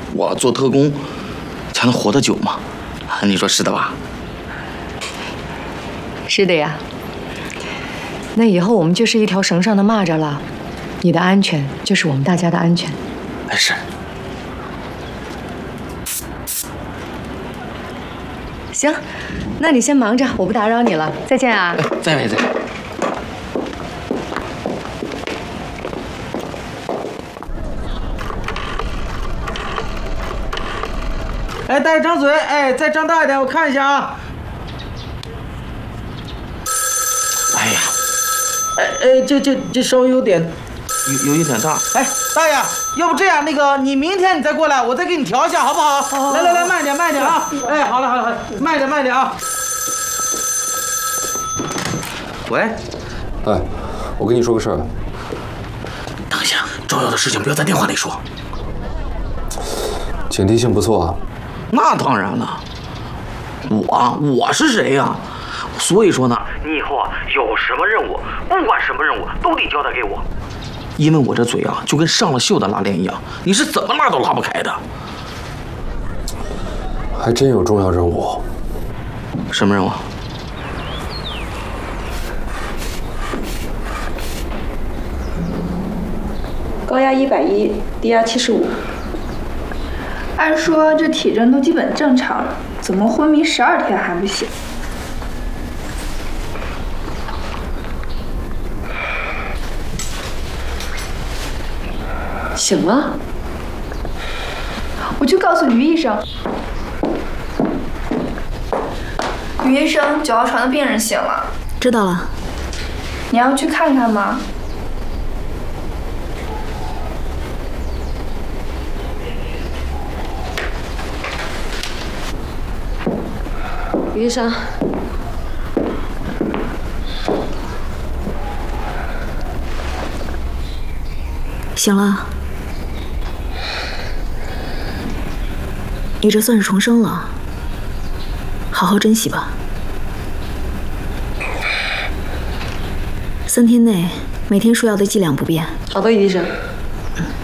我做特工才能活得久嘛。你说是的吧？ 是的呀。那以后我们就是一条绳上的蚂蚱了，你的安全就是我们大家的安全。 是。 行，那你先忙着，我不打扰你了，再见啊。 再会。 哎，大爷张嘴，哎，再张大一点，我看一下啊。 哎呀， 这稍微有点有点大。 哎，大爷，要不这样，你明天你再过来，我再给你调一下，好不好？好来，慢点啊！哎，好了，慢点啊！ 喂， 哎，我跟你说个事儿。 等一下，重要的事情不要在电话里说。 警惕性不错啊。 那当然了，我是谁呀？所以说呢，你以后啊有什么任务，不管什么任务都得交代给我，因为我这嘴啊就跟上了锈的拉链一样，你是怎么拉都拉不开的。 还真有重要任务。 什么任务？ 高压110，低压75。 按说这体征都基本正常了，怎么昏迷12天还不醒？ 醒了？ 我去告诉于医生。于医生，9号床的病人醒了。 知道了。 你要去看看吗？ 于医生， 醒了。你这算是重生了，好好珍惜吧。3天内每天输药的剂量不变。 好的，于医生。